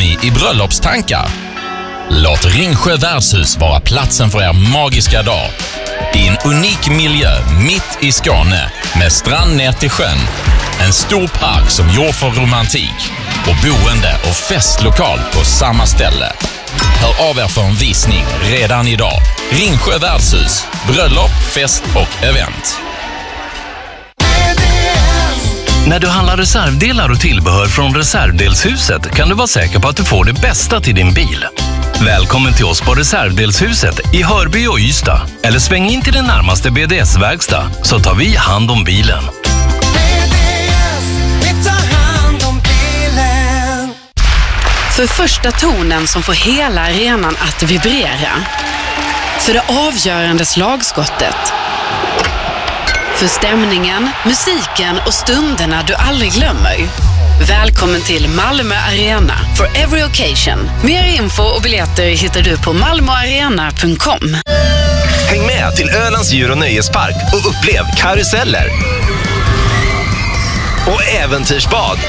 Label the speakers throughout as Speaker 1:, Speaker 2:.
Speaker 1: ni i bröllopstankar? Låt Ringsjö värdshus vara platsen för er magiska dag. I en unik miljö mitt i Skåne med strand ner till sjön. En stor park som gjord för romantik och boende och festlokal på samma ställe. Hör av er för en visning redan idag. Ringsjö värdshus, bröllop, fest och event.
Speaker 2: När du handlar reservdelar och tillbehör från Reservdelshuset kan du vara säker på att du får det bästa till din bil. Välkommen till oss på Reservdelshuset i Hörby och Ystad. Eller sväng in till den närmaste BDS-verkstad så tar vi hand om bilen.
Speaker 3: För första tonen som får hela arenan att vibrera. För det avgörande slagskottet. För stämningen, musiken och stunderna du aldrig glömmer. Välkommen till Malmö Arena for every occasion. Mer info och biljetter hittar du på malmoarena.com.
Speaker 4: Häng med till Ölands djur- och nöjespark och upplev karuseller och äventyrsbad.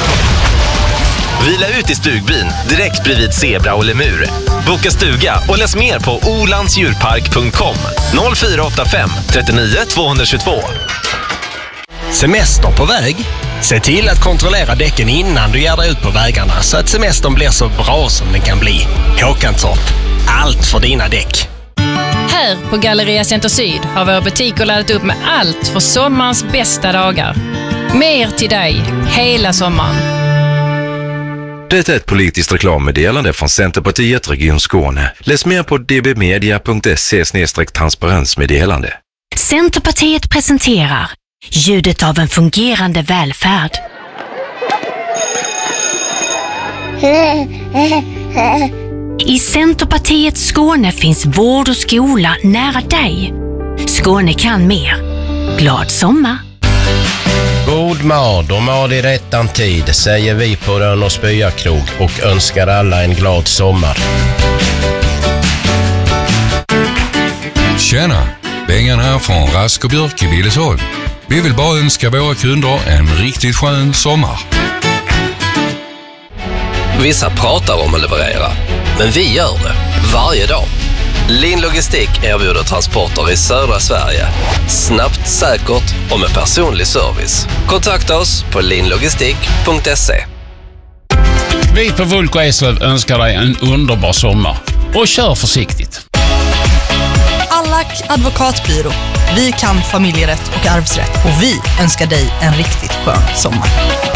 Speaker 4: Vila ut i stugbyn direkt bredvid zebra och lemur. Boka stuga och läs mer på olandsdjurpark.com 0485 39 222.
Speaker 5: Semester på väg? Se till att kontrollera däcken innan du ger dig ut på vägarna så att semestern blir så bra som den kan bli. Håkantorp, allt för dina däck.
Speaker 6: Här på Galleria Center Syd har våra butiker laddat upp med allt för sommarens bästa dagar. Mer till dig hela sommaren.
Speaker 7: Det är ett politiskt reklammeddelande från Centerpartiet Region Skåne. Läs mer på dbmedia.se/transparensmeddelande.
Speaker 8: Centerpartiet presenterar ljudet av en fungerande välfärd. I Centerpartiets Skåne finns vård och skola nära dig. Skåne kan mer. Glad sommar!
Speaker 9: God mad och mad i rättan tid säger vi på Rönn och Spyakrog och önskar alla en glad sommar.
Speaker 10: Tjena, Bengan här från Rask och Björk i Billesholm. Vi vill bara önska våra kunder en riktigt skön sommar.
Speaker 4: Vissa pratar om att leverera, men vi gör det varje dag. Lin Logistik erbjuder transporter i södra Sverige. Snabbt, säkert och med personlig service. Kontakta oss på linlogistik.se.
Speaker 11: Vi på Vulko Eslöv önskar dig en underbar sommar. Och kör försiktigt.
Speaker 12: Allack advokatbyrå. Vi kan familjerätt och arvsrätt. Och vi önskar dig en riktigt skön sommar.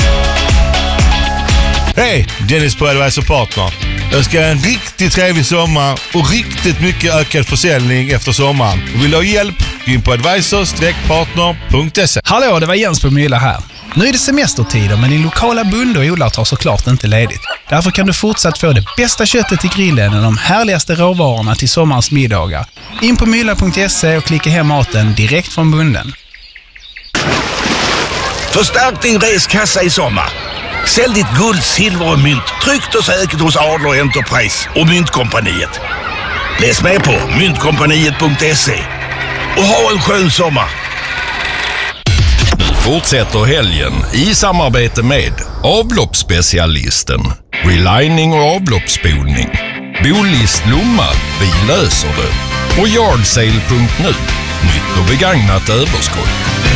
Speaker 13: Hej, Dennis på Advisor Partner. Jag ska ha en riktigt trevlig sommar och riktigt mycket ökad försäljning efter sommaren. Vill du ha hjälp? Gå in på advisor-partner.se.
Speaker 14: Hallå, det var Jens på Mylla här. Nu är det semestertider, men din lokala bonde och odlare tar såklart inte ledigt. Därför kan du fortsatt få det bästa köttet till grillen och de härligaste råvarorna till sommarens middagar. In på mylla.se och klicka hem maten direkt från bonden.
Speaker 15: Förstärk din reskassa i sommar. Sälj ditt guld, silver och mynt tryggt och säkert hos Adler Enterprise och Myntkompaniet. Läs med på myntkompaniet.se och ha en skön sommar.
Speaker 16: Fortsätter helgen i samarbete med avloppsspecialisten, relining och avloppsspolning, Bolist Lomma, vi löser det och Yardsale.nu, nytt och begagnat överskott.